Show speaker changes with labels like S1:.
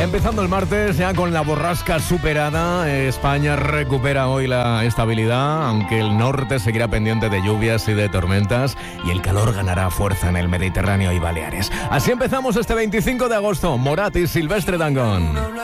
S1: Empezando el martes ya con la borrasca superada, España recupera hoy la estabilidad, aunque el norte seguirá pendiente de lluvias y de tormentas y el calor ganará fuerza en el Mediterráneo y Baleares. Así empezamos este 25 de agosto. Morat y Silvestre Dangond.